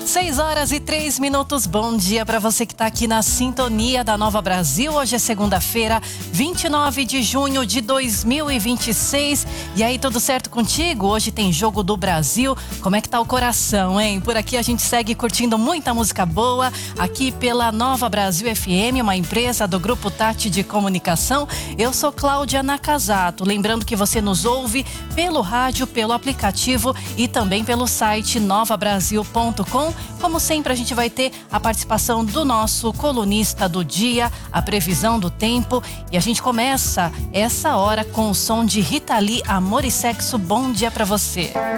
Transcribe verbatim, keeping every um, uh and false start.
seis horas e três minutos, bom dia para você que está aqui na sintonia da Nova Brasil. Hoje é segunda-feira, vinte e nove de junho de dois mil e vinte e seis. E aí, tudo certo contigo? Hoje tem Jogo do Brasil. Como é que tá o coração, hein? Por aqui a gente segue curtindo muita música boa, aqui pela Nova Brasil F M, uma empresa do Grupo Tati de Comunicação. Eu sou Cláudia Nakazato. Lembrando que você nos ouve pelo rádio, pelo aplicativo e também pelo site nova brasil ponto com. Como sempre, a gente vai ter a participação do nosso colunista do dia, a previsão do tempo, e a gente começa essa hora com o som de Rita Lee, Amor e Sexo. Bom dia pra você.